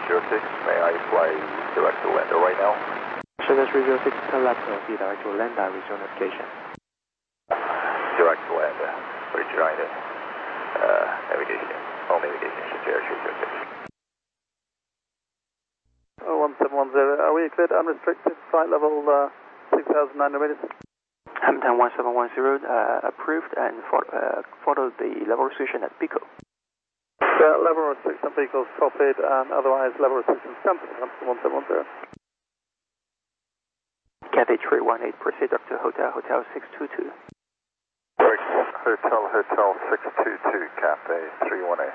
306, may I fly direct to lander right now? Sugar 306, collect be direct to lander with your navigation. Direct to lander, Bridge United. Navigation, all navigation should share 306. 1710, are we cleared unrestricted, flight level 6,900 meters? Hamilton 1710, approved and follow the level restriction at Pico. Level restriction vehicles copied and otherwise level restriction cancelled, Hamilton 1710. Cathay 318, proceed up to Hotel 622. Hotel 622, Cathay 318.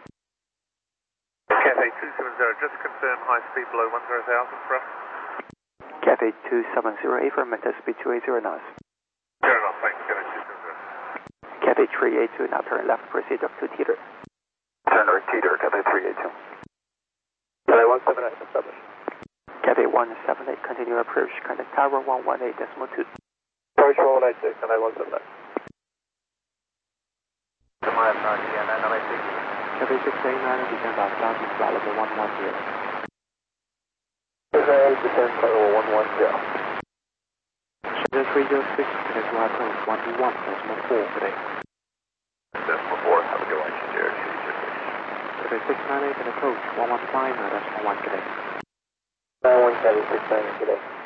Cathay 270, just confirm high speed below 10,000 for us. Cathay 2708 for mental speed 2809. Fair enough, thanks, Cathay 270. Cathay 382, now turn left, proceed up to Teeter. Turn right, Teeter, Cathay 382. Cathay 178, established. Cathay 178, continue approach, contact tower 118.2. Approach 118, Cathay 178. Cathay 689, descend by starting flight level 110. Descend flight level 110. Sugar 306, connect to our code 121.4 today. Decimal 4, have a good one, share 306. Cathay 698, and approach 115.1 today. 917, 698 today.